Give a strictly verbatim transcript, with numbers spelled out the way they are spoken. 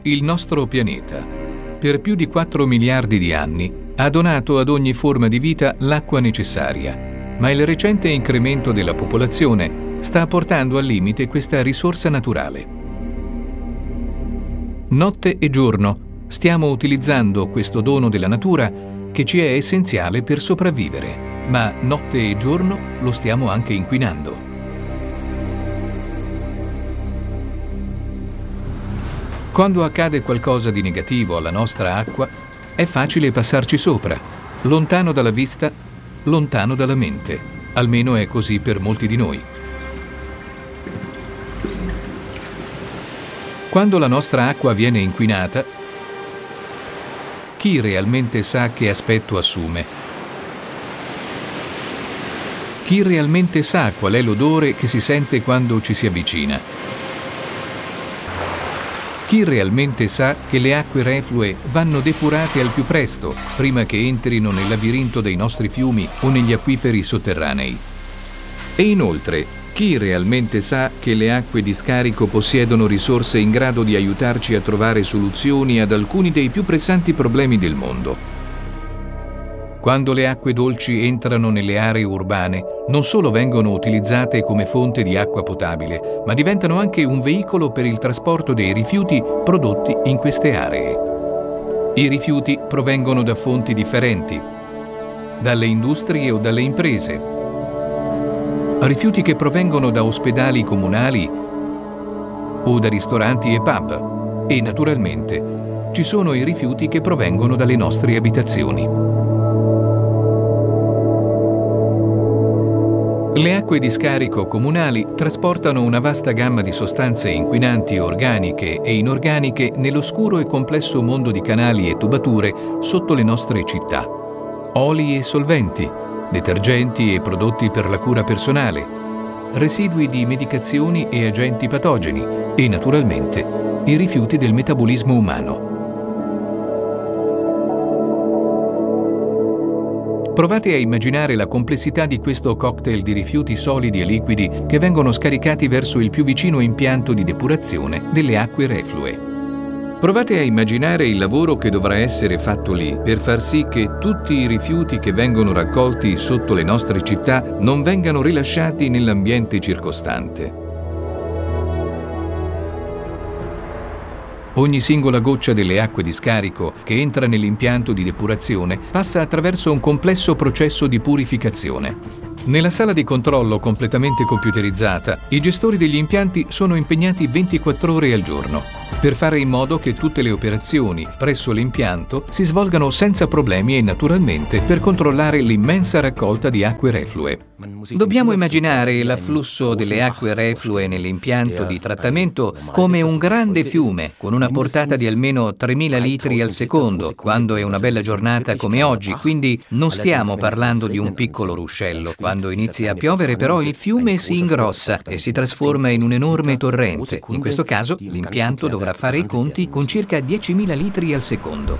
Il nostro pianeta, per più di quattro miliardi di anni, ha donato ad ogni forma di vita l'acqua necessaria, ma il recente incremento della popolazione sta portando al limite questa risorsa naturale. Notte e giorno stiamo utilizzando questo dono della natura che ci è essenziale per sopravvivere, ma notte e giorno lo stiamo anche inquinando. Quando accade qualcosa di negativo alla nostra acqua, è facile passarci sopra, lontano dalla vista, lontano dalla mente. Almeno è così per molti di noi. Quando la nostra acqua viene inquinata, chi realmente sa che aspetto assume? Chi realmente sa qual è l'odore che si sente quando ci si avvicina? Chi realmente sa che le acque reflue vanno depurate al più presto, prima che entrino nel labirinto dei nostri fiumi o negli acquiferi sotterranei? E inoltre, chi realmente sa che le acque di scarico possiedono risorse in grado di aiutarci a trovare soluzioni ad alcuni dei più pressanti problemi del mondo? Quando le acque dolci entrano nelle aree urbane, non solo vengono utilizzate come fonte di acqua potabile, ma diventano anche un veicolo per il trasporto dei rifiuti prodotti in queste aree. I rifiuti provengono da fonti differenti, dalle industrie o dalle imprese, rifiuti che provengono da ospedali comunali o da ristoranti e pub, e naturalmente ci sono i rifiuti che provengono dalle nostre abitazioni. Le acque di scarico comunali trasportano una vasta gamma di sostanze inquinanti organiche e inorganiche nell'oscuro e complesso mondo di canali e tubature sotto le nostre città. Oli e solventi, detergenti e prodotti per la cura personale, residui di medicazioni e agenti patogeni e, naturalmente, i rifiuti del metabolismo umano. Provate a immaginare la complessità di questo cocktail di rifiuti solidi e liquidi che vengono scaricati verso il più vicino impianto di depurazione delle acque reflue. Provate a immaginare il lavoro che dovrà essere fatto lì per far sì che tutti i rifiuti che vengono raccolti sotto le nostre città non vengano rilasciati nell'ambiente circostante. Ogni singola goccia delle acque di scarico che entra nell'impianto di depurazione passa attraverso un complesso processo di purificazione. Nella sala di controllo completamente computerizzata, i gestori degli impianti sono impegnati ventiquattro ore al giorno per fare in modo che tutte le operazioni presso l'impianto si svolgano senza problemi e naturalmente per controllare l'immensa raccolta di acque reflue. Dobbiamo immaginare l'afflusso delle acque reflue nell'impianto di trattamento come un grande fiume con una portata di almeno tremila litri al secondo, quando è una bella giornata come oggi, quindi non stiamo parlando di un piccolo ruscello. Quando inizia a piovere però il fiume si ingrossa e si trasforma in un enorme torrente. In questo caso l'impianto dovrà fare i conti con circa diecimila litri al secondo.